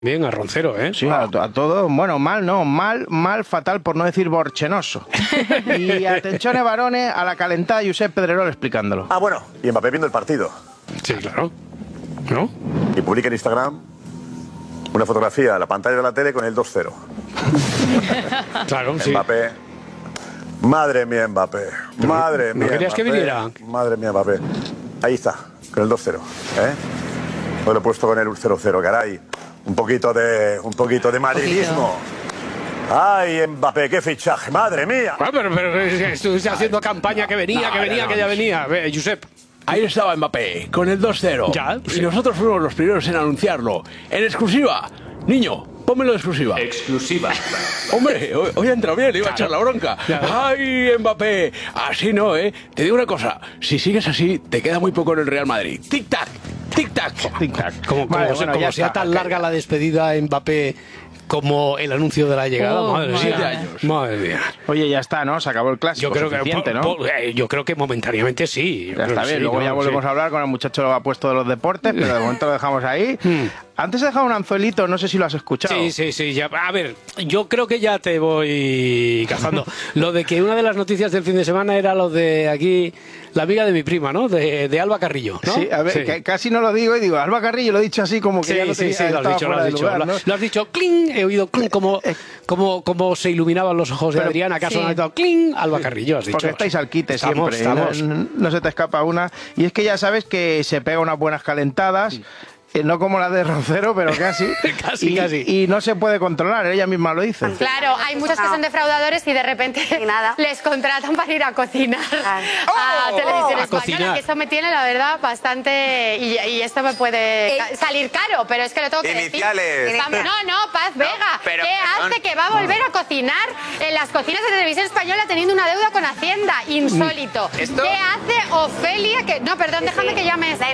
Bien, a Roncero, ¿eh? Sí, a todo. Bueno, mal no, mal, fatal, por no decir borchenoso. Y atención, varones, a la calentada Josep Pedrerol explicándolo. Ah, bueno, y Mbappé viendo el partido. Sí, claro. ¿No? Y publica en Instagram una fotografía a la pantalla de la tele con el 2-0. Claro, sí. Mbappé. Madre mía, Mbappé. Madre mía. ¿No querías que viniera? Madre mía, Mbappé. Ahí está, con el 2-0. Lo he puesto con el 0-0, caray. Un poquito de madridismo. Ay, Mbappé, qué fichaje, madre mía. Ah, pero estuviste haciendo campaña que venía, que ya venía. Josep. Ahí estaba Mbappé, con el 2-0. Ya, y sí. nosotros fuimos los primeros en anunciarlo. En exclusiva. Niño, pónmelo de exclusiva. Exclusiva. Hombre, hoy ha entrado bien, le iba a echar la bronca. Claro. ¡Ay, Mbappé! Así no, ¿eh? Te digo una cosa, si sigues así, te queda muy poco en el Real Madrid. ¡Tic-tac! ¡Tic-tac! Tic-tac. Como sea tan larga la despedida Mbappé como el anuncio de la llegada, madre mía. 7 años. Madre mía. Oye, ya está, ¿no? Se acabó el clásico. Yo creo suficiente, ¿no? yo creo que momentáneamente sí. Ya está bien, luego ya volvemos a hablar con el muchacho lo ha puesto de los deportes, pero de momento lo dejamos ahí. Antes he dejado un anzuelito, no sé si lo has escuchado. Sí, ya. A ver, yo creo que ya te voy cazando. Lo de que una de las noticias del fin de semana era lo de aquí, la amiga de mi prima, ¿no? De Alba Carrillo, ¿no? Sí, a ver, que casi no lo digo y digo, Alba Carrillo, lo he dicho así como que ya no te lo has dicho, cling, he oído cling, como se iluminaban los ojos de Adriana, que ha sonado cling, Alba Carrillo, has dicho. Porque estáis al quite Estamos. siempre, no se te escapa una. Y es que ya sabes que se pega unas buenas calentadas. No como la de Roncero, pero casi. casi. Y no se puede controlar, ella misma lo dice. Claro, hay muchos que son defraudadores y de repente les contratan para ir a cocinar a Televisión Española, que eso me tiene, la verdad, bastante... Y esto me puede salir caro, pero es que lo tengo que decir. No, Paz Vega, ¿qué hace que va a volver a cocinar en las cocinas de Televisión Española teniendo una deuda con Hacienda? Insólito. ¿Qué hace Ofelia? No, perdón, déjame que llame la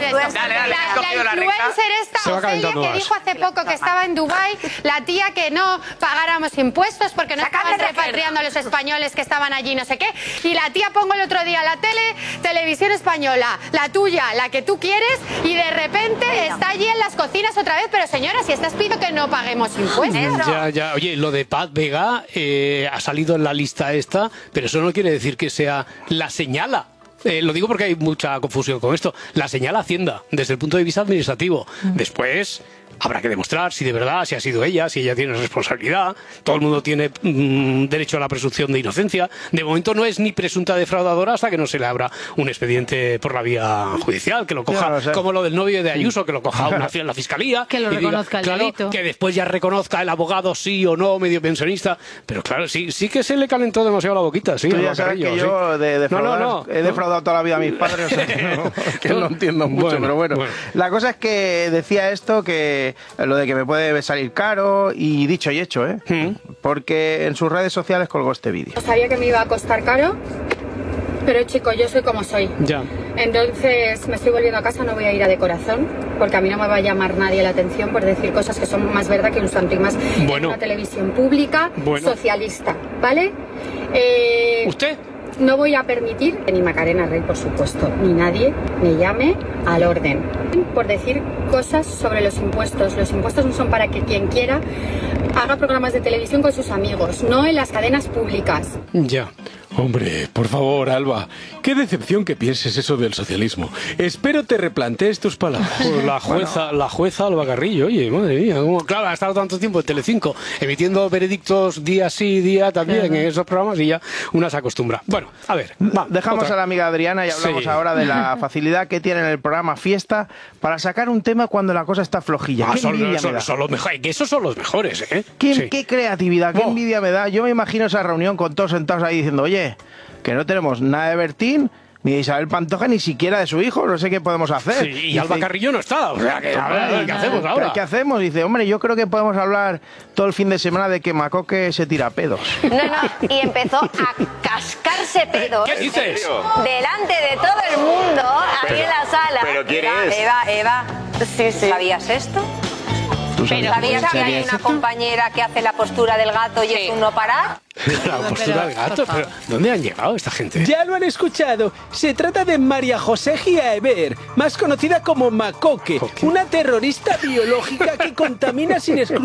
influencer esta Ofelia que dijo hace poco que estaba en Dubái, la tía que no pagáramos impuestos porque no estaban repatriando a los españoles que estaban allí, no sé qué. Y la tía pongo el otro día la Televisión Española, la tuya, la que tú quieres, y de repente está allí en las cocinas otra vez. Pero señora, si estás pidiendo que no paguemos impuestos. Ya. Oye, lo de Paz Vega ha salido en la lista esta, pero eso no quiere decir que sea la señala. Lo digo porque hay mucha confusión con esto. La señala Hacienda desde el punto de vista administrativo. Después habrá que demostrar si de verdad, si ha sido ella, si ella tiene responsabilidad. Todo el mundo tiene derecho a la presunción de inocencia. De momento no es ni presunta defraudadora hasta que no se le abra un expediente por la vía judicial, que lo coja, como lo del novio de Ayuso, que lo coja la fiscalía. Que lo reconozca el delito. Que después ya reconozca el abogado sí o no, medio pensionista. Pero claro, sí que se le calentó demasiado la boquita. Sí, tú ya sabes que yo he defraudado toda la vida a mis padres, o sea, que no entiendo mucho, pero bueno. La cosa es que decía esto, que lo de que me puede salir caro, y dicho y hecho, porque en sus redes sociales colgó este vídeo. Sabía que me iba a costar caro, pero chico, yo soy como soy. Ya. Entonces me estoy volviendo a casa, no voy a ir a de corazón, porque a mí no me va a llamar nadie la atención por decir cosas que son más verdad que un santo y más en una televisión pública socialista, ¿vale? ¿Usted? No voy a permitir que ni Macarena Rey, por supuesto, ni nadie me llame al orden por decir cosas sobre los impuestos. Los impuestos no son para que quien quiera haga programas de televisión con sus amigos, no en las cadenas públicas. Ya. Hombre, por favor, Alba, qué decepción que pienses eso del socialismo. Espero te replantees tus palabras. Pues la jueza Alba Carrillo, oye, madre mía, claro, ha estado tanto tiempo en Telecinco emitiendo veredictos día sí, día también en esos programas, y ya una se acostumbra. Bueno, a ver, dejamos a la amiga Adriana y hablamos ahora de la facilidad que tiene en el programa Fiesta para sacar un tema cuando la cosa está flojilla. Son los mejores, que esos son los mejores, ¿eh? Qué creatividad, qué envidia me da. Yo me imagino esa reunión con todos sentados ahí diciendo, oye, que no tenemos nada de Bertín, ni de Isabel Pantoja, ni siquiera de su hijo, no sé qué podemos hacer. Sí, y Alba Carrillo no está, o sea, que a ver, ¿qué hacemos ahora? ¿Qué hacemos? Dice, hombre, yo creo que podemos hablar todo el fin de semana de que Macoque se tira pedos. No, y empezó a cascarse pedos. ¿Qué dices? Delante de todo el mundo, ahí en la sala. ¿Pero quién es? Eva. Sí. ¿Sabías esto? ¿Sabías que hay una compañera que hace la postura del gato y es un no parar? La postura del gato, pero ¿dónde han llegado esta gente? Ya lo han escuchado. Se trata de María José Giaever, más conocida como Macoque, una terrorista biológica que contamina sin escrúpulos